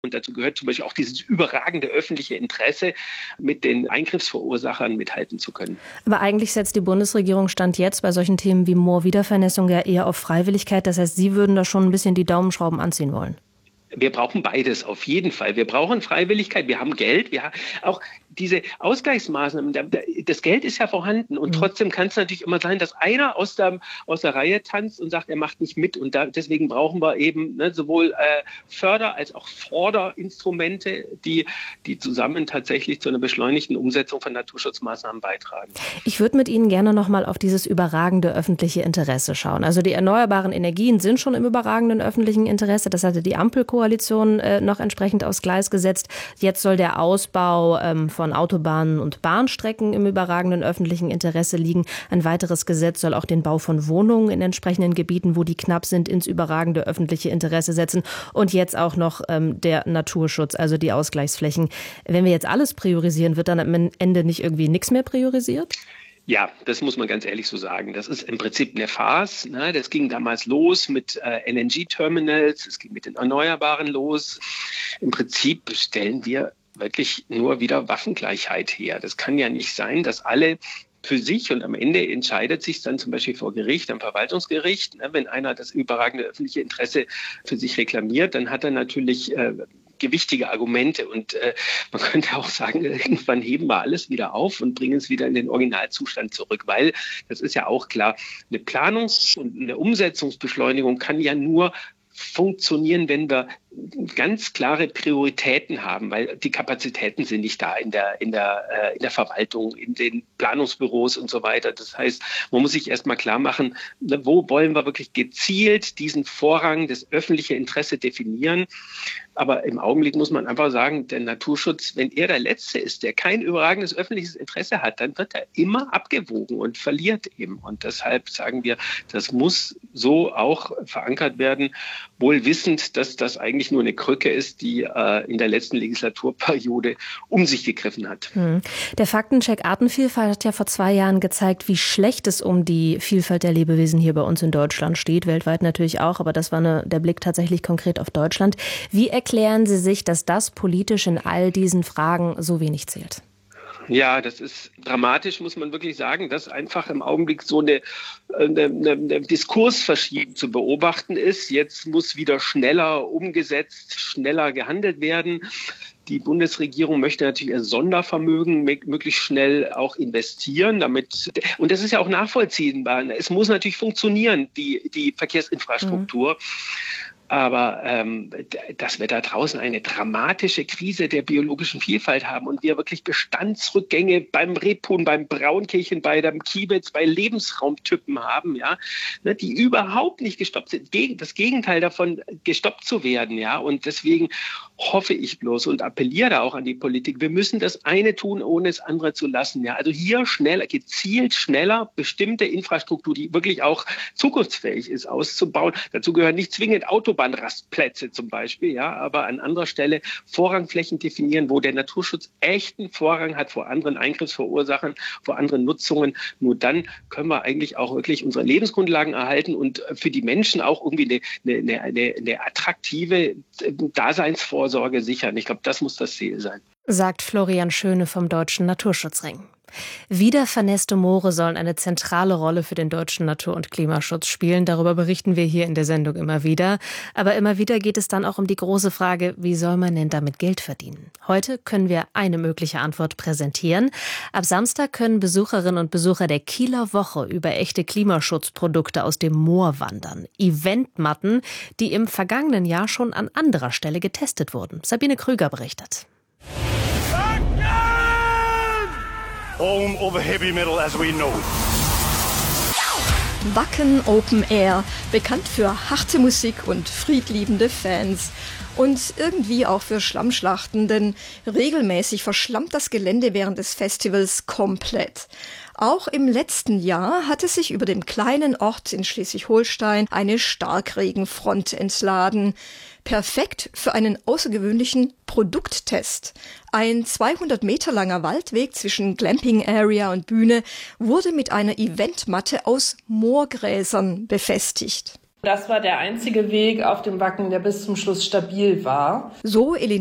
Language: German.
Und dazu gehört zum Beispiel auch dieses überragende öffentliche Interesse, mit den Eingriffsverursachern mithalten zu können. Aber eigentlich setzt die Bundesregierung Stand jetzt bei solchen Themen wie Moorwiedervernässung ja eher auf Freiwilligkeit. Das heißt, Sie würden da schon ein bisschen die Daumenschrauben anziehen wollen. Wir brauchen beides auf jeden Fall. Wir brauchen Freiwilligkeit, wir haben Geld, wir haben auch diese Ausgleichsmaßnahmen, das Geld ist ja vorhanden und trotzdem kann es natürlich immer sein, dass einer aus der Reihe tanzt und sagt, er macht nicht mit und deswegen brauchen wir eben sowohl Förder- als auch Forderinstrumente, die zusammen tatsächlich zu einer beschleunigten Umsetzung von Naturschutzmaßnahmen beitragen. Ich würde mit Ihnen gerne noch mal auf dieses überragende öffentliche Interesse schauen. Also die erneuerbaren Energien sind schon im überragenden öffentlichen Interesse, das hatte die Ampelkoalition noch entsprechend aufs Gleis gesetzt. Jetzt soll der Ausbau von Autobahnen und Bahnstrecken im überragenden öffentlichen Interesse liegen. Ein weiteres Gesetz soll auch den Bau von Wohnungen in entsprechenden Gebieten, wo die knapp sind, ins überragende öffentliche Interesse setzen. Und jetzt auch noch der Naturschutz, also die Ausgleichsflächen. Wenn wir jetzt alles priorisieren, wird dann am Ende nicht irgendwie nichts mehr priorisiert? Ja, das muss man ganz ehrlich so sagen. Das ist im Prinzip eine Farce. Ne? Das ging damals los mit LNG-Terminals, es ging mit den Erneuerbaren los. Im Prinzip stellen wir wirklich nur wieder Waffengleichheit her. Das kann ja nicht sein, dass alle für sich und am Ende entscheidet sich dann zum Beispiel vor Gericht, am Verwaltungsgericht. Ne? Wenn einer das überragende öffentliche Interesse für sich reklamiert, dann hat er natürlich gewichtige Argumente und man könnte auch sagen, irgendwann heben wir alles wieder auf und bringen es wieder in den Originalzustand zurück, weil das ist ja auch klar, eine Planungs- und eine Umsetzungsbeschleunigung kann ja nur funktionieren, wenn wir ganz klare Prioritäten haben, weil die Kapazitäten sind nicht da in der Verwaltung, in den Planungsbüros und so weiter. Das heißt, man muss sich erstmal klar machen, wo wollen wir wirklich gezielt diesen Vorrang, das öffentliche Interesse definieren. Aber im Augenblick muss man einfach sagen, der Naturschutz, wenn er der Letzte ist, der kein überragendes öffentliches Interesse hat, dann wird er immer abgewogen und verliert eben. Und deshalb sagen wir, das muss so auch verankert werden, wohl wissend, dass das eigentlich nur eine Krücke ist, die in der letzten Legislaturperiode um sich gegriffen hat. Der Faktencheck Artenvielfalt hat ja vor 2 Jahren gezeigt, wie schlecht es um die Vielfalt der Lebewesen hier bei uns in Deutschland steht, weltweit natürlich auch, aber das war der Blick tatsächlich konkret auf Deutschland. Wie erklären Sie sich, dass das politisch in all diesen Fragen so wenig zählt? Ja, das ist dramatisch, muss man wirklich sagen, dass einfach im Augenblick so eine Diskursverschiebung zu beobachten ist. Jetzt muss wieder schneller umgesetzt, schneller gehandelt werden. Die Bundesregierung möchte natürlich ein Sondervermögen möglichst schnell auch investieren, und das ist ja auch nachvollziehbar. Es muss natürlich funktionieren, die Verkehrsinfrastruktur. Aber dass wir da draußen eine dramatische Krise der biologischen Vielfalt haben und wir wirklich Bestandsrückgänge beim Rebhuhn, beim Braunkehlchen, bei dem Kiebitz, bei Lebensraumtypen haben, ja, ne, die überhaupt nicht gestoppt sind. Das Gegenteil davon, gestoppt zu werden, ja. Und deswegen hoffe ich bloß und appelliere da auch an die Politik, wir müssen das eine tun, ohne das andere zu lassen. Ja. Also hier gezielt schneller bestimmte Infrastruktur, die wirklich auch zukunftsfähig ist, auszubauen. Dazu gehören nicht zwingend Autobahnrastplätze zum Beispiel, ja, aber an anderer Stelle Vorrangflächen definieren, wo der Naturschutz echten Vorrang hat vor anderen Eingriffsverursachern, vor anderen Nutzungen. Nur dann können wir eigentlich auch wirklich unsere Lebensgrundlagen erhalten und für die Menschen auch irgendwie eine attraktive Daseinsvorsorge sichern. Ich glaube, das muss das Ziel sein. Sagt Florian Schöne vom Deutschen Naturschutzring. Wiedervernässte Moore sollen eine zentrale Rolle für den deutschen Natur- und Klimaschutz spielen. Darüber berichten wir hier in der Sendung immer wieder. Aber immer wieder geht es dann auch um die große Frage, wie soll man denn damit Geld verdienen? Heute können wir eine mögliche Antwort präsentieren. Ab Samstag können Besucherinnen und Besucher der Kieler Woche über echte Klimaschutzprodukte aus dem Moor wandern. Eventmatten, die im vergangenen Jahr schon an anderer Stelle getestet wurden. Sabine Krüger berichtet. Home of heavy metal as we know. Wacken Open Air, bekannt für harte Musik und friedliebende Fans. Und irgendwie auch für Schlammschlachten, denn regelmäßig verschlammt das Gelände während des Festivals komplett. Auch im letzten Jahr hatte sich über dem kleinen Ort in Schleswig-Holstein eine Starkregenfront entladen. Perfekt für einen außergewöhnlichen Produkttest. Ein 200 Meter langer Waldweg zwischen Glamping Area und Bühne wurde mit einer Eventmatte aus Moorgräsern befestigt. Das war der einzige Weg auf dem Wacken, der bis zum Schluss stabil war. So Elina